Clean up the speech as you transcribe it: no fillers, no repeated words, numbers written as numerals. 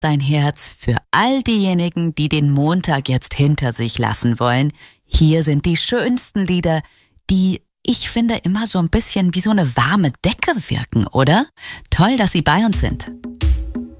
dein Herz für all diejenigen, die den Montag jetzt hinter sich lassen wollen. Hier sind die schönsten Lieder, die, ich finde, immer so ein bisschen wie so eine warme Decke wirken, oder? Toll, dass Sie bei uns sind.